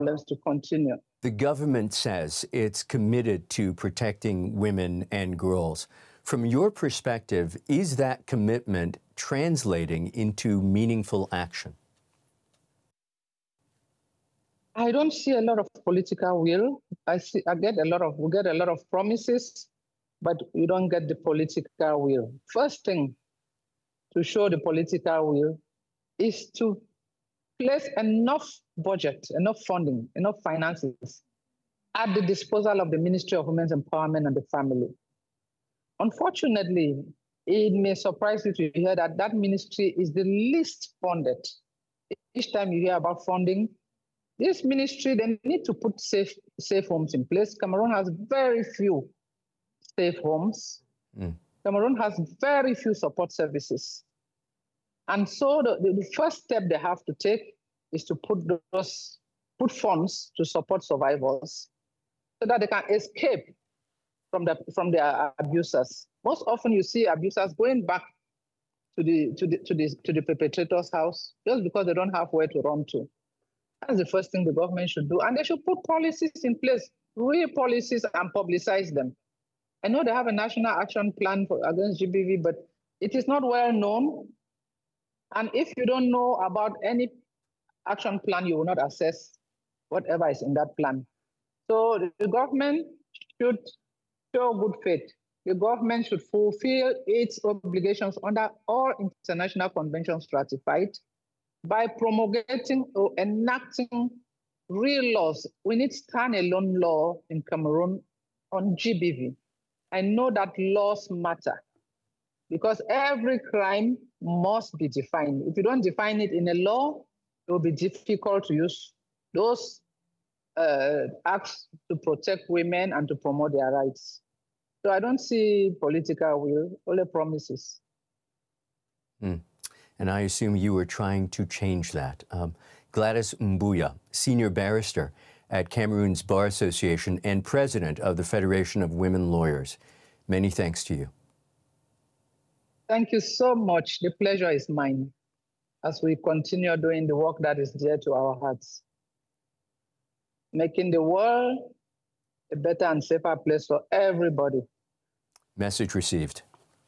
violence to continue. The government says it's committed to protecting women and girls. From your perspective, is that commitment translating into meaningful action? I don't see a lot of political will. We get a lot of promises, but we don't get the political will. First thing to show the political will is to place enough budget, enough funding, enough finances at the disposal of the Ministry of Women's Empowerment and the Family. Unfortunately, it may surprise you to hear that that ministry is the least funded. Each time you hear about funding, this ministry, they need to put safe homes in place. Cameroon has very few safe homes. Cameroon has very few support services. And so the first step they have to take is to put funds to support survivors so that they can escape from their abusers. Most often you see abusers going back to the perpetrator's house just because they don't have where to run to. That's the first thing the government should do. And they should put policies in place, real policies, and publicize them. I know they have a national action plan against GBV, but it is not well known. And if you don't know about any action plan, you will not assess whatever is in that plan. So the government should show good faith. The government should fulfill its obligations under all international conventions ratified by promulgating or enacting real laws. We need stand-alone law in Cameroon on GBV. I know that laws matter because every crime must be defined. If you don't define it in a law, it will be difficult to use those acts to protect women and to promote their rights. So I don't see political will, only promises. And I assume you were trying to change that. Gladys Mbuya, senior barrister at Cameroon's Bar Association and president of the Federation of Women Lawyers. Many thanks to you. Thank you so much. The pleasure is mine as we continue doing the work that is dear to our hearts, making the world a better and safer place for everybody. Message received.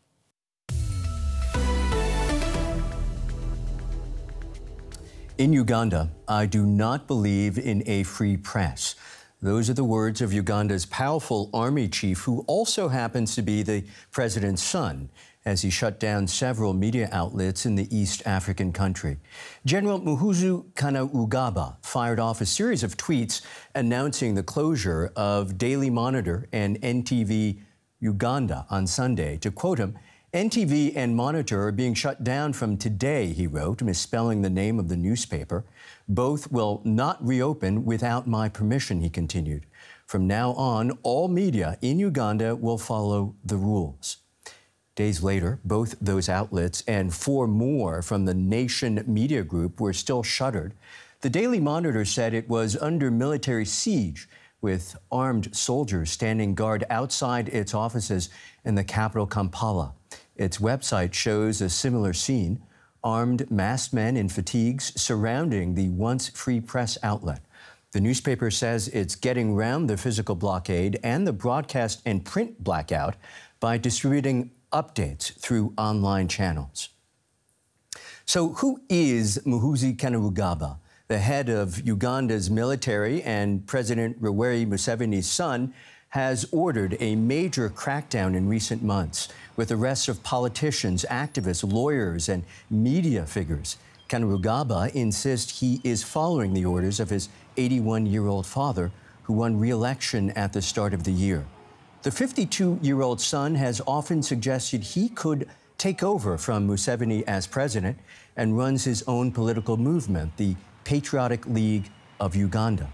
In Uganda, I do not believe in a free press. Those are the words of Uganda's powerful army chief, who also happens to be the president's son, as he shut down several media outlets in the East African country. General Muhoozi Kainerugaba fired off a series of tweets announcing the closure of Daily Monitor and NTV Uganda on Sunday. To quote him, "NTV and Monitor are being shut down from today," he wrote, misspelling the name of the newspaper. "Both will not reopen without my permission," he continued. "From now on, all media in Uganda will follow the rules." Days later, both those outlets and 4 more from the Nation Media Group were still shuttered. The Daily Monitor said it was under military siege, with armed soldiers standing guard outside its offices in the capital, Kampala. Its website shows a similar scene, armed masked men in fatigues surrounding the once free press outlet. The newspaper says it's getting around the physical blockade and the broadcast and print blackout by distributing updates through online channels. So who is Muhoozi Kainerugaba, the head of Uganda's military and President Yoweri Museveni's son, has ordered a major crackdown in recent months with arrests of politicians, activists, lawyers, and media figures. Kainerugaba insists he is following the orders of his 81-year-old father, who won re-election at the start of the year. The 52-year-old son has often suggested he could take over from Museveni as president and runs his own political movement, the Patriotic League of Uganda.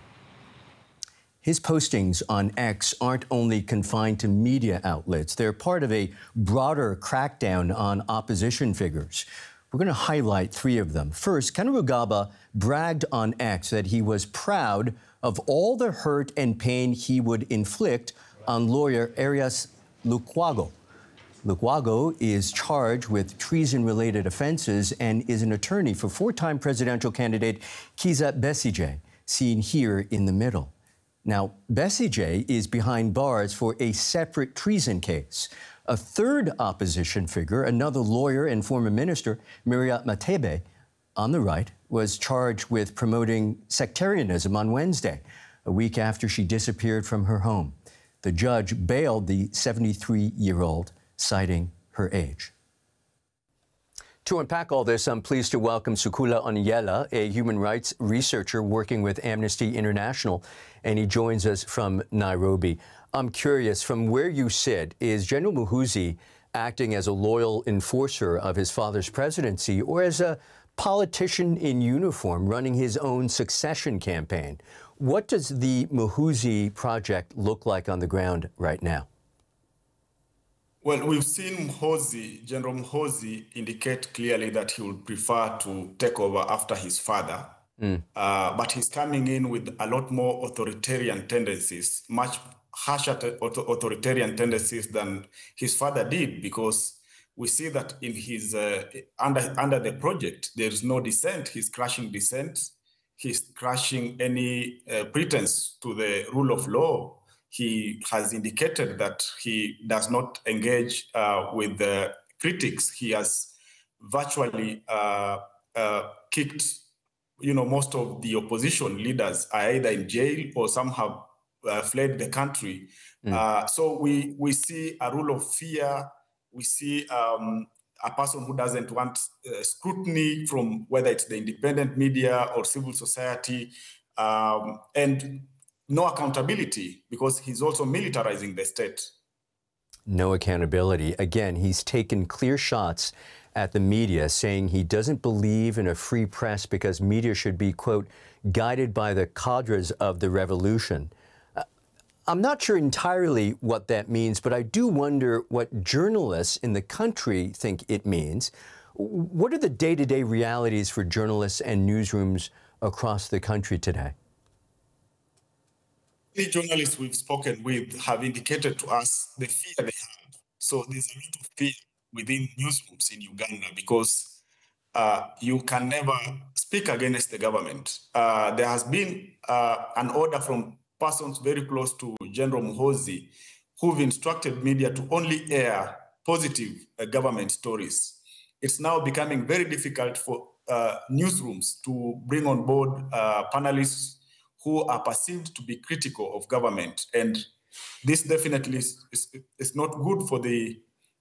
His postings on X aren't only confined to media outlets. They're part of a broader crackdown on opposition figures. We're going to highlight 3 of them. First, Kainerugaba bragged on X that he was proud of all the hurt and pain he would inflict on lawyer Erias Lukwago. Lukwago is charged with treason-related offenses and is an attorney for 4-time presidential candidate Kizza Besigye. seen here in the middle. Now, Besigye is behind bars for a separate treason case. A third opposition figure, another lawyer and former minister, Miriam Makeba, on the right, was charged with promoting sectarianism on Wednesday, a week after she disappeared from her home. The judge bailed the 73-year-old, citing her age. To unpack all this, I'm pleased to welcome Sukula Onyela, a human rights researcher working with Amnesty International, and he joins us from Nairobi. I'm curious, from where you sit, is General Muhoozi acting as a loyal enforcer of his father's presidency or as a politician in uniform running his own succession campaign? What does the Muhoozi project look like on the ground right now? Well, we've seen General Muhoozi indicate clearly that he would prefer to take over after his father. But he's coming in with a lot more authoritarian tendencies, much harsher authoritarian tendencies than his father did, because we see that in his under the project, there's no dissent. He's crushing dissent. He's crushing any pretense to the rule of law. He has indicated that he does not engage with the critics. He has virtually kicked, most of the opposition leaders are either in jail or some have fled the country. So we see a rule of fear. We see a person who doesn't want scrutiny from whether it's the independent media or civil society, and no accountability, because he's also militarizing the state. No accountability. Again, he's taken clear shots at the media, saying he doesn't believe in a free press because media should be, quote, guided by the cadres of the revolution. I'm not sure entirely what that means, but I do wonder what journalists in the country think it means. What are the day-to-day realities for journalists and newsrooms across the country today? The journalists we've spoken with have indicated to us the fear they have. So there's a lot of fear within newsrooms in Uganda because you can never speak against the government. There has been an order from persons very close to General Muhoozi who've instructed media to only air positive government stories. It's now becoming very difficult for newsrooms to bring on board panelists who are perceived to be critical of government. And this definitely is not good for the,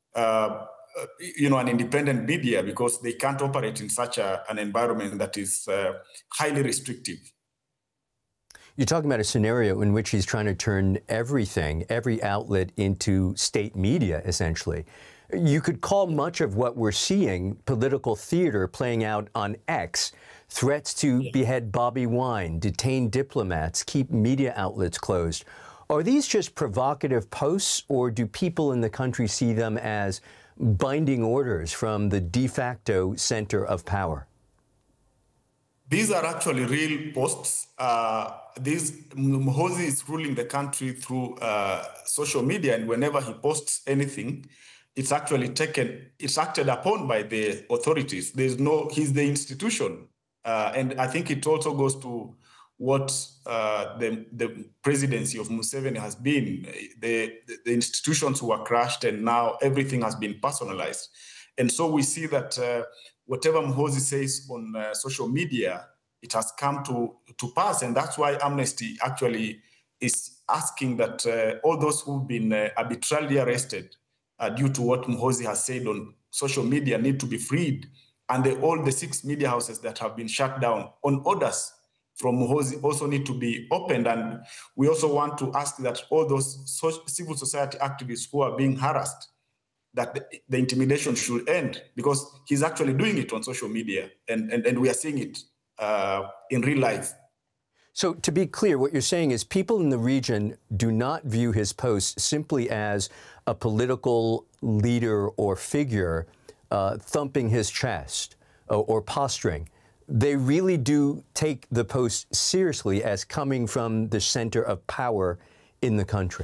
an independent media, because they can't operate in such an environment that is highly restrictive. You're talking about a scenario in which he's trying to turn everything, every outlet, into state media, essentially. You could call much of what we're seeing political theater playing out on X. Threats to behead Bobby Wine, detain diplomats, keep media outlets closed. Are these just provocative posts, or do people in the country see them as binding orders from the de facto center of power? These are actually real posts. Muhoozi is ruling the country through social media, and whenever he posts anything, it's actually acted upon by the authorities. He's the institution. And I think it also goes to what the presidency of Museveni has been. The institutions were crushed, and now everything has been personalized. And so we see that whatever Muhoozi says on social media, it has come to pass. And that's why Amnesty actually is asking that all those who've been arbitrarily arrested due to what Muhoozi has said on social media need to be freed. And all the 6 media houses that have been shut down on orders from Muhoozi also need to be opened. And we also want to ask that all those civil society activists who are being harassed, that the intimidation should end, because he's actually doing it on social media, and we are seeing it in real life. So to be clear, what you're saying is people in the region do not view his post simply as a political leader or figure thumping his chest or posturing. They really do take the post seriously as coming from the center of power in the country.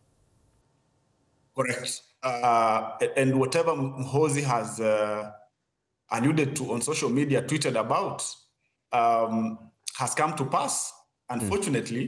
Correct. And whatever Muhoozi has alluded to on social media, tweeted about, has come to pass. Unfortunately,